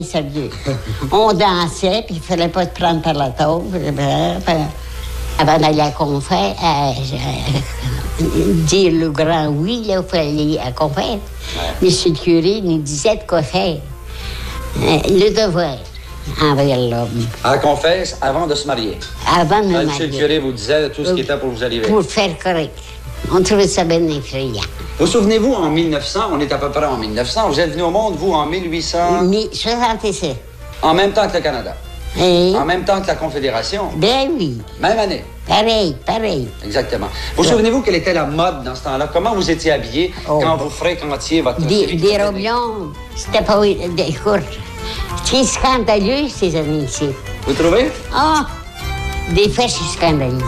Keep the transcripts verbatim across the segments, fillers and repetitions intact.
Sérieux. On dansait, puis il fallait pas te prendre par la taupe. Avant d'aller à confère, à, à, dire le grand oui, il fallait aller à confère. Monsieur le curé nous disait de quoi faire. Le devoir envers l'homme. À la confesse, avant de se marier. Avant de me Là, marier. monsieur le curé vous disait tout ce qui était pour vous arriver. Pour faire correct. On trouvait ça bien effrayant. Vous souvenez-vous, en mille neuf cents, on est à peu près en mille neuf cents, vous êtes venu au monde, vous, en mille huit cents... soixante-sept. En même temps que le Canada. Et... En même temps que la Confédération. Ben oui. Même année. Pareil, pareil. Exactement. Vous ouais. souvenez-vous quelle était la mode dans ce temps-là? Comment vous étiez habillé oh. quand vous fréquentiez votre... Des, des robes longues. C'était pas... Des courtes. C'est scandaleux, ces années-ci. Vous trouvez? Ah! Oh, des fois, je suis scandalisée.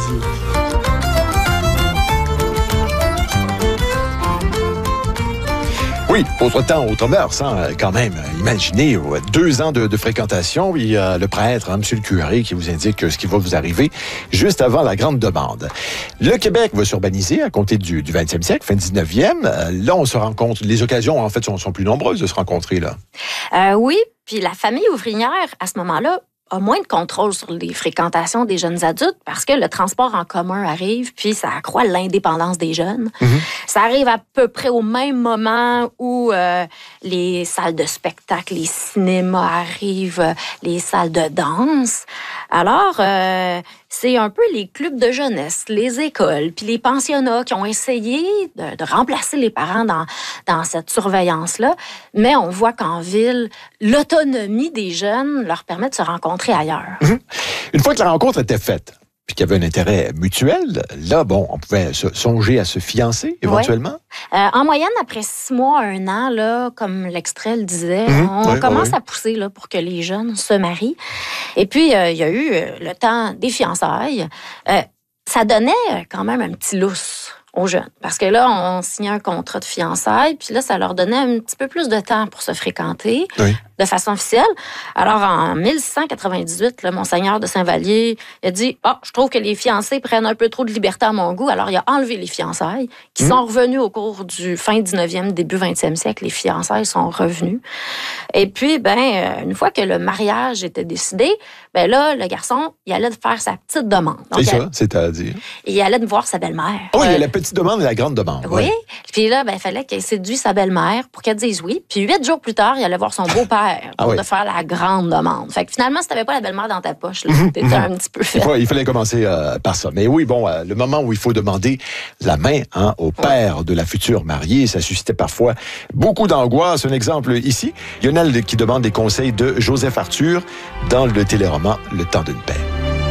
Oui, autre temps, autre mœurs, hein, quand même. Imaginez, deux ans de, de fréquentation, il y a le prêtre, hein, monsieur le curé, qui vous indique ce qui va vous arriver juste avant la grande demande. Le Québec va s'urbaniser à compter du, du vingtième siècle, fin dix-neuvième. Là, on se rencontre, les occasions, en fait, sont, sont plus nombreuses de se rencontrer, là. Euh, oui, puis la famille ouvrière, à ce moment-là, a moins de contrôle sur les fréquentations des jeunes adultes parce que le transport en commun arrive, puis ça accroît l'indépendance des jeunes. Mm-hmm. Ça arrive à peu près au même moment où euh, les salles de spectacle, les cinémas arrivent, les salles de danse. Alors, euh, c'est un peu les clubs de jeunesse, les écoles, puis les pensionnats qui ont essayé de, de remplacer les parents dans, dans cette surveillance-là. Mais on voit qu'en ville, l'autonomie des jeunes leur permet de se rencontrer ailleurs. Mmh. Une fois que la rencontre était faite, puis qu'il y avait un intérêt mutuel, là, bon, on pouvait se, songer à se fiancer, éventuellement? Ouais. Euh, en moyenne, après six mois, un an, là, comme l'extrait le disait, mmh, on oui, commence oui. à pousser là, pour que les jeunes se marient. Et puis, euh, il y a eu euh, le temps des fiançailles. Euh, ça donnait quand même un petit lousse aux jeunes. Parce que là, on signait un contrat de fiançailles, puis là, ça leur donnait un petit peu plus de temps pour se fréquenter oui. de façon officielle. Alors, en mille six cent quatre-vingt-dix-huit, le Monseigneur de Saint-Vallier a dit « Ah, oh, je trouve que les fiancés prennent un peu trop de liberté à mon goût. » Alors, il a enlevé les fiançailles, qui mmh. sont revenues au cours du fin dix-neuvième, début vingtième siècle. Les fiançailles sont revenues. Et puis, ben, une fois que le mariage était décidé, ben là, le garçon, il allait faire sa petite demande. C'est ça, c'est-à-dire? Il allait voir sa belle-mère. Oh, il y a la petite demande et la grande demande. Oui. Ouais. Puis là, ben, il fallait qu'il séduise sa belle-mère pour qu'elle dise oui. Puis huit jours plus tard, il allait voir son beau-père pour ah oui. de faire la grande demande. Fait que finalement, si t'avais pas la belle-mère dans ta poche, là, t'étais un petit peu fait. Ouais, il fallait commencer euh, par ça. Mais oui, bon, euh, le moment où il faut demander la main hein, au père ouais. de la future mariée, ça suscitait parfois beaucoup d'angoisse. Un exemple ici, Lionel qui demande des conseils de Joseph Arthur dans le téléroman Le temps d'une paix.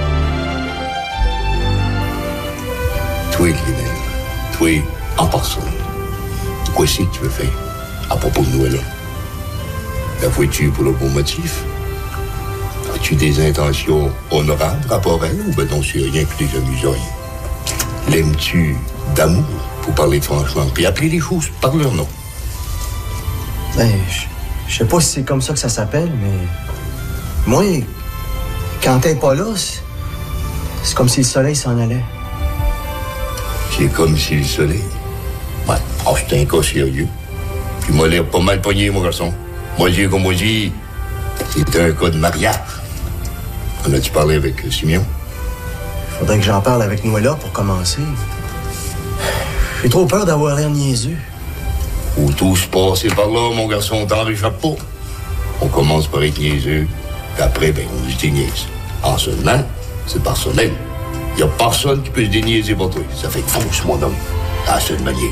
Toi, Lionel, toi, en personne, quoi c'est que tu veux faire à propos de Noël? La fais-tu pour le bon motif? As-tu des intentions honorables rapport à elle ou ben non, c'est rien que des amuseries? L'aimes-tu d'amour, pour parler franchement, puis appeler les choses par leur nom? Ben, je sais pas si c'est comme ça que ça s'appelle, mais moi, quand t'es pas là, c'est comme si le soleil s'en allait. C'est comme si le soleil... Ouais, oh, c'est un cas sérieux. Puis moi, l'air pas mal pogné, mon garçon. Moi, dire comme moi dis, c'est un cas de mariage. En as-tu parlé avec Simeon? Faudrait que j'en parle avec Noëlla pour commencer. J'ai trop peur d'avoir l'air niaiseux. Faut tous passer par là, mon garçon, t'en réchappes pas. On commence par être niaiseux, puis après, ben, on se déniaise. En seulement, c'est par semaine. Il n'y a personne qui peut se déniaiser pour toi. Ça fait fonce, mon homme. À la seule manière.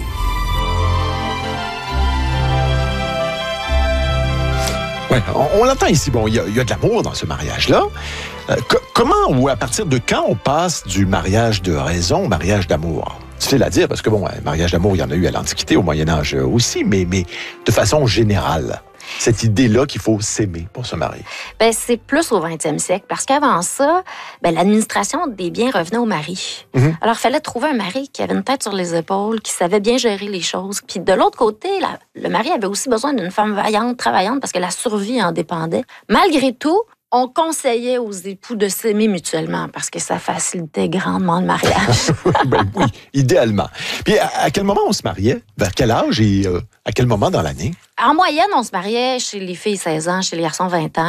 Oui, on, on l'entend ici. Bon, il y, y a de l'amour dans ce mariage-là. Euh, co- comment ou à partir de quand on passe du mariage de raison au mariage d'amour? Difficile à dire parce que, bon, un mariage d'amour, il y en a eu à l'Antiquité, au Moyen-Âge aussi, mais, mais de façon générale. Cette idée-là qu'il faut s'aimer pour se marier? Ben, c'est plus au vingtième siècle, parce qu'avant ça, ben, l'administration des biens revenait au mari. Mm-hmm. Alors, il fallait trouver un mari qui avait une tête sur les épaules, qui savait bien gérer les choses. Puis de l'autre côté, la, le mari avait aussi besoin d'une femme vaillante, travaillante, parce que la survie en dépendait. Malgré tout, on conseillait aux époux de s'aimer mutuellement parce que ça facilitait grandement le mariage. Ben oui, idéalement. Puis à, à quel moment on se mariait? Vers quel âge et euh, à quel moment dans l'année? En moyenne, on se mariait chez les filles seize ans, chez les garçons vingt ans.